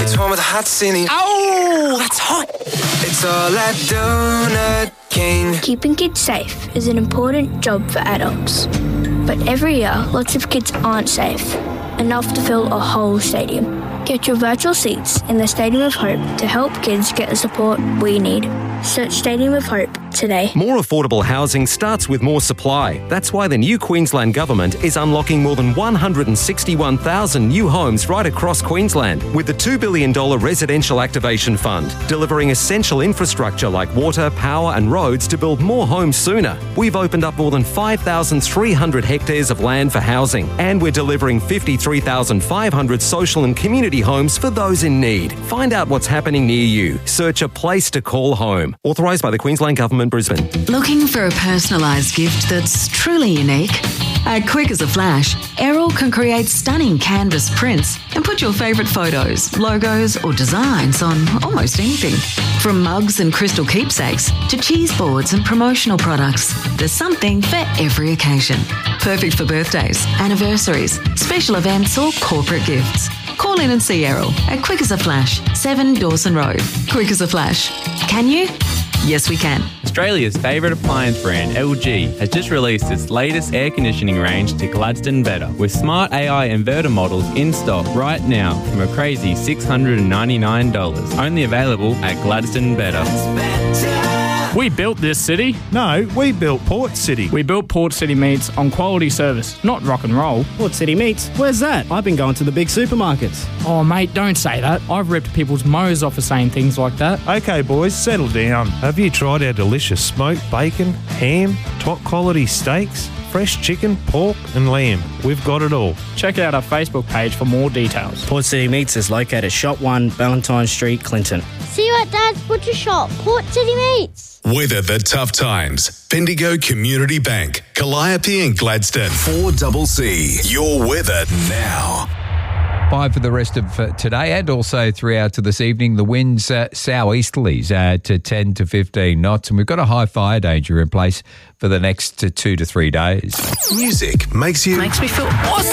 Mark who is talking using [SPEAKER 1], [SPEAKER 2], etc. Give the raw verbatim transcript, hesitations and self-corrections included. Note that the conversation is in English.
[SPEAKER 1] It's one with the hot city.
[SPEAKER 2] Oh, that's hot.
[SPEAKER 1] It's all at Donut King.
[SPEAKER 3] Keeping kids safe is an important job for adults. But every year, lots of kids aren't safe, enough to fill a whole stadium. Get your virtual seats in the Stadium of Hope to help kids get the support we need. Search Stadium of Hope today.
[SPEAKER 4] More affordable housing starts with more supply. That's why the new Queensland Government is unlocking more than one hundred sixty-one thousand new homes right across Queensland with the two billion dollars Residential Activation Fund, delivering essential infrastructure like water, power and roads to build more homes sooner. We've opened up more than five thousand three hundred hectares of land for housing, and we're delivering fifty-three thousand five hundred social and community homes for those in need. Find out what's happening near you. Search a place to call home. Authorised by the Queensland Government, Brisbane.
[SPEAKER 5] Looking for a personalised gift that's truly unique? At Quick as a Flash, Errol can create stunning canvas prints and put your favourite photos, logos or designs on almost anything. From mugs and crystal keepsakes to cheese boards and promotional products, there's something for every occasion. Perfect for birthdays, anniversaries, special events or corporate gifts. Call in and see Errol at Quick as a Flash, seven Dawson Road. Quick as a Flash. Can you? Yes, we can.
[SPEAKER 6] Australia's favourite appliance brand, L G, has just released its latest air conditioning range to Gladstone Better, with smart A I inverter models in stock right now from a crazy six hundred ninety-nine dollars. Only available at Gladstone Better.
[SPEAKER 7] We built this city.
[SPEAKER 8] No, we built Port City.
[SPEAKER 7] We built Port City Meats on quality service, not rock and roll.
[SPEAKER 9] Port City Meats? Where's that? I've been going to the big supermarkets.
[SPEAKER 7] Oh, mate, don't say that. I've ripped people's mows off for saying things like that.
[SPEAKER 8] Okay, boys, settle down. Have you tried our delicious smoked bacon, ham, top quality steaks, fresh chicken, pork and lamb? We've got it all.
[SPEAKER 7] Check out our Facebook page for more details.
[SPEAKER 9] Port City Meats is located Shop one, Valentine Street, Clinton.
[SPEAKER 10] See you at Dad's Butcher Shop, Port City Meats.
[SPEAKER 11] Weather the tough times. Bendigo Community Bank, Calliope and Gladstone. four C C. Your weather now.
[SPEAKER 12] Five for the rest of uh, today and also throughout to this evening. The winds uh, southeasterlies uh, to ten to fifteen knots, and we've got a high fire danger in place for the next uh, two to three days.
[SPEAKER 11] Music makes you...
[SPEAKER 2] Makes me feel awesome.